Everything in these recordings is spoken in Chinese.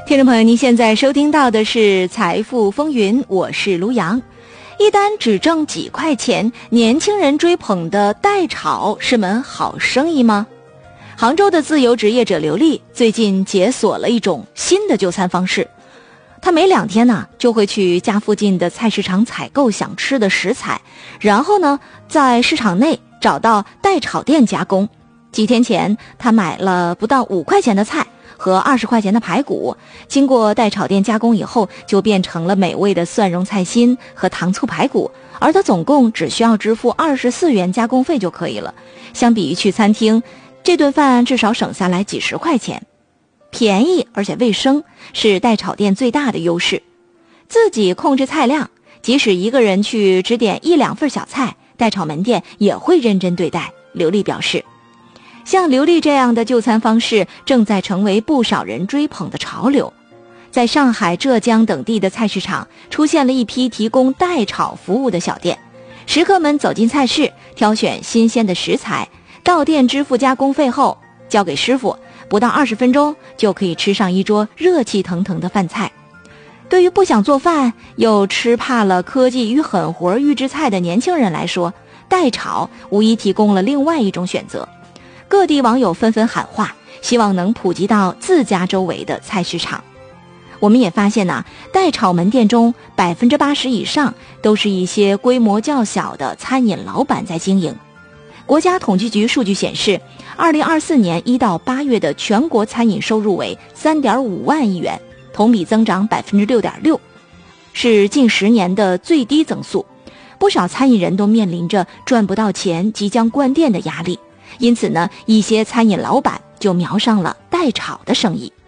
听众朋友，您现在收听到的是财富风云，我是卢阳。一单只挣几块钱，年轻人追捧的代炒是门好生意吗？杭州的自由职业者刘丽最近解锁了一种新的就餐方式，他每2天呢就会去家附近的菜市场采购想吃的食材，然后呢在市场内找到代炒店加工。几天前他买了不到5块钱的菜和20块钱的排骨，经过代炒店加工以后，就变成了美味的蒜蓉菜心和糖醋排骨，而他总共只需要支付24元加工费就可以了。相比于去餐厅，这顿饭至少省下来几十块钱，便宜而且卫生是代炒店最大的优势。自己控制菜量，即使一个人去只点1-2份小菜，代炒门店也会认真对待。刘丽表示，像刘丽这样的就餐方式正在成为不少人追捧的潮流。在上海、浙江等地的菜市场出现了一批提供代炒服务的小店，食客们走进菜市，挑选新鲜的食材，到店支付加工费后交给师傅，不到20分钟就可以吃上一桌热气腾腾的饭菜。对于不想做饭又吃怕了科技与狠活预制菜的年轻人来说，代炒无疑提供了另外一种选择。各地网友纷纷喊话，希望能普及到自家周围的菜市场。我们也发现代炒门店中80%以上都是一些规模较小的餐饮老板在经营。国家统计局数据显示，2024年1到8月的全国餐饮收入为3.5万亿元，同比增长6.6%，是近10年的最低增速。不少餐饮人都面临着赚不到钱、即将关店的压力。因此呢，一些餐饮老板就瞄上了代炒的生意。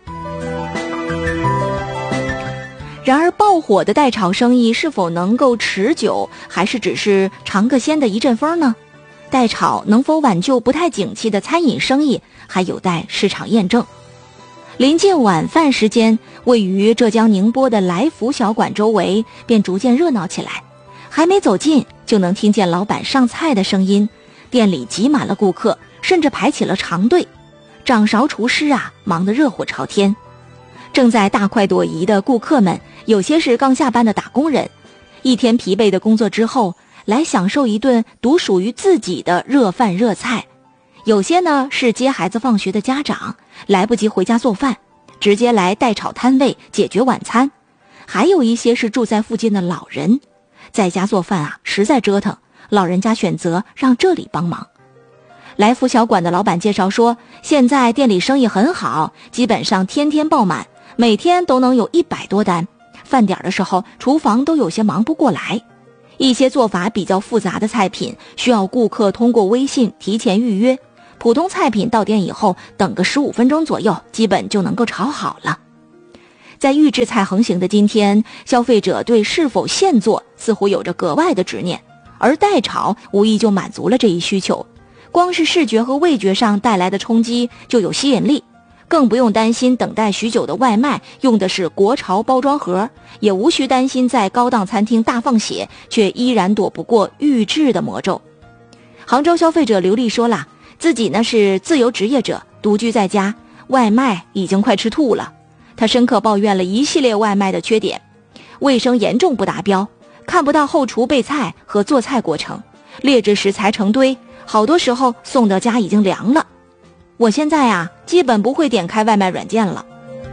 然而爆火的代炒生意是否能够持久，还是只是尝个鲜的一阵风呢？代炒能否挽救不太景气的餐饮生意，还有待市场验证。临近晚饭时间，位于浙江宁波的来福小馆周围便逐渐热闹起来，还没走近就能听见老板上菜的声音，店里挤满了顾客，甚至排起了长队。掌勺厨师忙得热火朝天。正在大快朵颐的顾客们，有些是刚下班的打工人，一天疲惫的工作之后，来享受一顿独属于自己的热饭热菜。有些呢是接孩子放学的家长，来不及回家做饭，直接来代炒摊位解决晚餐。还有一些是住在附近的老人，在家做饭实在折腾，老人家选择让这里帮忙。来福小馆的老板介绍说，现在店里生意很好，基本上天天爆满，每天都能有100多单，饭点的时候厨房都有些忙不过来。一些做法比较复杂的菜品需要顾客通过微信提前预约，普通菜品到店以后等个15分钟左右，基本就能够炒好了。在预制菜横行的今天，消费者对是否现做似乎有着格外的执念，而代炒无疑就满足了这一需求。光是视觉和味觉上带来的冲击就有吸引力，更不用担心等待许久的外卖用的是国潮包装盒，也无需担心在高档餐厅大放血却依然躲不过预制的魔咒。杭州消费者刘丽说了，自己呢是自由职业者，独居在家，外卖已经快吃吐了。他深刻抱怨了一系列外卖的缺点，卫生严重不达标，看不到后厨备菜和做菜过程，劣质食材成堆，好多时候送到家已经凉了。我现在基本不会点开外卖软件了。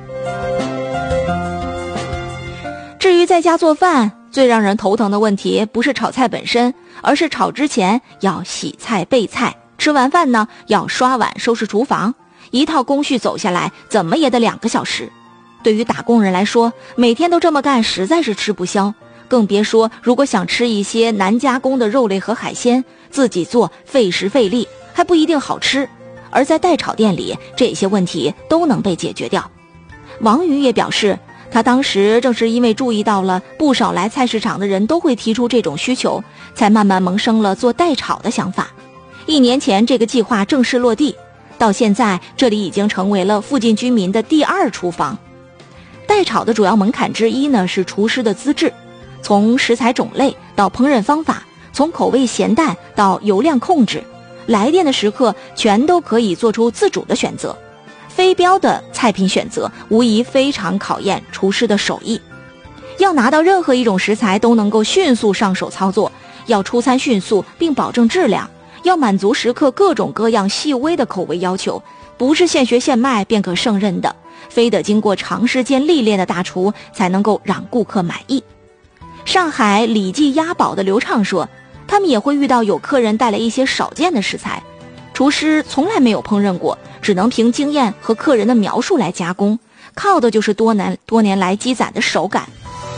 至于在家做饭，最让人头疼的问题不是炒菜本身，而是炒之前要洗菜备菜，吃完饭呢要刷碗收拾厨房，一套工序走下来怎么也得2个小时。对于打工人来说，每天都这么干实在是吃不消，更别说如果想吃一些难加工的肉类和海鲜，自己做费时费力，还不一定好吃。而在代炒店里，这些问题都能被解决掉。王宇也表示，他当时正是因为注意到了不少来菜市场的人都会提出这种需求，才慢慢萌生了做代炒的想法。1年前这个计划正式落地，到现在这里已经成为了附近居民的第2厨房。代炒的主要门槛之一呢是厨师的资质，从食材种类到烹饪方法，从口味咸淡到油量控制，来电的食客全都可以做出自主的选择。 非标的菜品选择无疑非常考验厨师的手艺。要拿到任何一种食材都能够迅速上手操作，要出餐迅速并保证质量，要满足食客各种各样细微的口味要求，不是现学现卖便可胜任的，非得经过长时间历练的大厨才能够让顾客满意。上海李记鸭宝的刘畅说，他们也会遇到有客人带来一些少见的食材，厨师从来没有烹饪过，只能凭经验和客人的描述来加工，靠的就是多年来积攒的手感。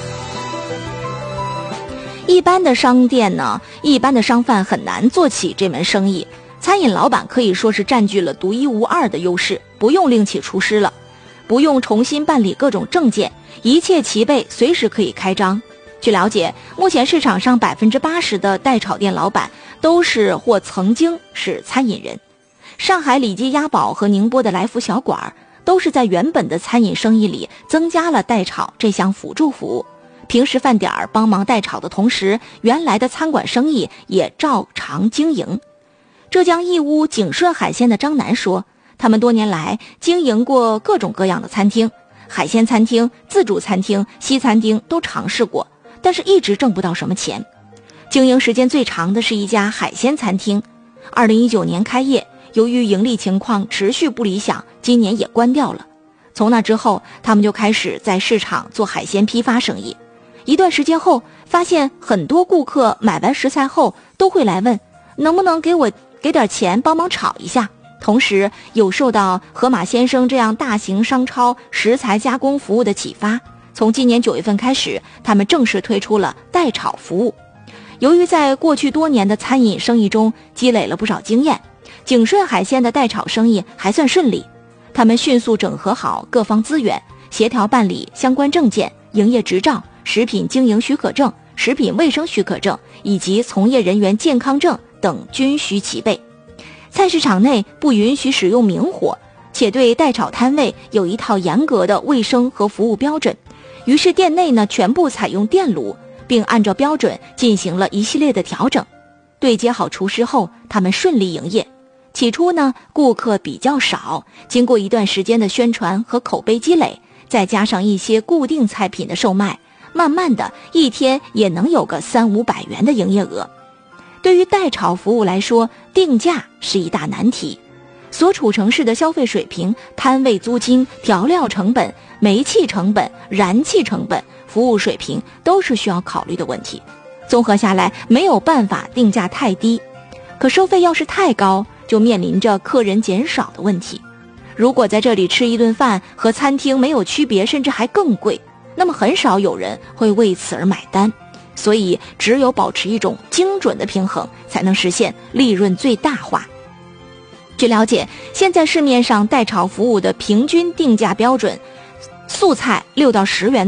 一般的商店呢，一般的商贩很难做起这门生意，餐饮老板可以说是占据了独一无二的优势，不用另起厨师了，不用重新办理各种证件，一切齐备，随时可以开张。据了解，目前市场上80%的代炒店老板都是或曾经是餐饮人。上海李记鸭宝和宁波的来福小馆都是在原本的餐饮生意里增加了代炒这项辅助服务。平时饭点帮忙代炒的同时，原来的餐馆生意也照常经营。浙江义乌景顺海鲜的张楠说，他们多年来经营过各种各样的餐厅，海鲜餐厅、自助餐厅、西餐厅都尝试过，但是一直挣不到什么钱。经营时间最长的是一家海鲜餐厅，2019年开业，由于盈利情况持续不理想，今年也关掉了。从那之后，他们就开始在市场做海鲜批发生意。一段时间后，发现很多顾客买完食材后都会来问，能不能给点钱帮忙炒一下。同时有受到河马先生这样大型商超食材加工服务的启发，从今年9月份开始，他们正式推出了代炒服务。由于在过去多年的餐饮生意中积累了不少经验，景顺海鲜的代炒生意还算顺利。他们迅速整合好各方资源，协调办理相关证件、营业执照、食品经营许可证、食品卫生许可证以及从业人员健康证等均需齐备。菜市场内不允许使用明火，且对代炒摊位有一套严格的卫生和服务标准，于是店内呢全部采用电炉，并按照标准进行了一系列的调整。对接好厨师后，他们顺利营业。起初呢，顾客比较少，经过一段时间的宣传和口碑积累，再加上一些固定菜品的售卖，慢慢的一天也能有个300-500元的营业额。对于代炒服务来说，定价是一大难题。所处城市的消费水平、摊位租金、调料成本、煤气成本、燃气成本、服务水平都是需要考虑的问题。综合下来，没有办法定价太低，可收费要是太高，就面临着客人减少的问题。如果在这里吃一顿饭和餐厅没有区别，甚至还更贵，那么很少有人会为此而买单。所以只有保持一种精准的平衡，才能实现利润最大化。据了解，现在市面上代炒服务的平均定价标准，素菜6到10元